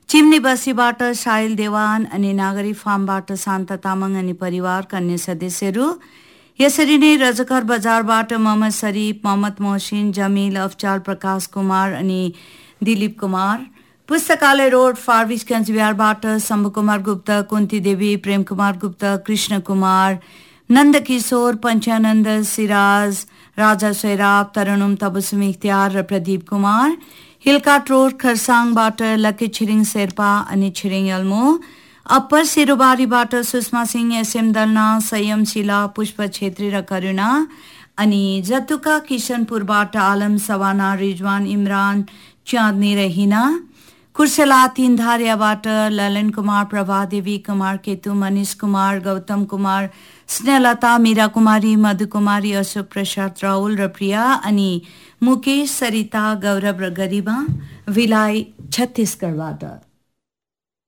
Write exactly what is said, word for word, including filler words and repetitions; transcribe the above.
Chimney बस्तीबाट साहिल देवान अनि नागरी फार्मबाट शान्ता तामाङ अनि परिवारका अन्य सदस्यहरू, यसरी नै रजकर बजारबाट मोहम्मद शरीफ, मोहम्मद मोहसिन, जमिल, अफजाल, प्रकाश कुमार अनि दिलीप कुमार, पुस्तकालय रोड फारबिसगञ्ज बिहारबाट शम्भु कुमार गुप्त, कुन्ती देवी, प्रेम कुमार गुप्त, कृष्ण कुमार, नन्द किशोर, पञ्चानन्द, सिराज, राजा सैराब, तरुणुम तबसुम इख्तियार र प्रदीप कुमार, हिलकाट रोड खरसाङबाट लकी छिरिङ शेर्पा अनि छिरिङ यल्मो, अप्पर सिरुबारीबाट सुषमा सिंह, एसएम दलना, संयम शिला, पुष्प छेत्री र करुणा अनि जतुका किशनपुरबाट आलम, सवाना, रिजवान, इमरान, चाँदनी र हिना, कुर्सेला तीनधारियाबाट ललन कुमार, प्रभादेवी कुमार, केतु, मनीष कुमार, गौतम कुमार, स्नेहलता, मीरा कुमारी, मधु कुमारी, अशोक प्रसाद, राहुल र प्रिया अनि मुकेश, सरिता, गौरव र गरिमा, विलाई छत्तीसगढबाट।